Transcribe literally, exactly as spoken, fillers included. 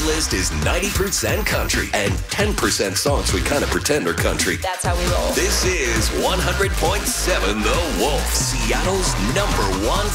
playlist is ninety percent country and ten percent songs we kind of pretend are country. That's how we roll. This is one hundred point seven The Wolf, Seattle's number one